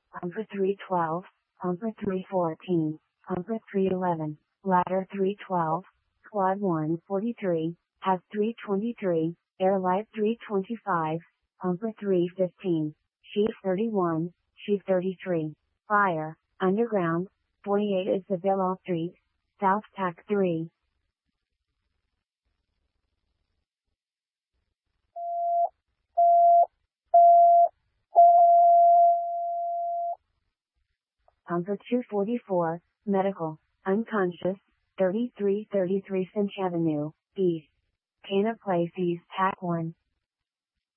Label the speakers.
Speaker 1: Pumper 312, Pumper 314, Pumper 311, Ladder 312, Quad 143, Has 323, Airlight 325, Pumper 315, Sheaf 31, Sheaf 33, Fire, Underground, 48 Isabella Street, South Tack 3. Pumper 244, Medical, Unconscious, 3333 Finch Avenue, East. Cana Place East Tack 1.